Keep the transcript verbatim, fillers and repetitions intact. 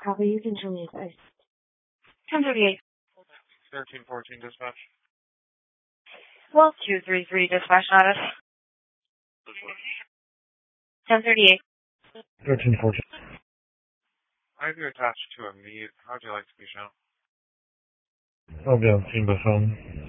Copy, you can show me his ice. ten thirty-eight. thirteen fourteen dispatch. twelve two three three dispatch status. ten thirty-eight. thirteen fourteen. I have you attached to a meet. How would you like to be shown? I'll be on scene by phone.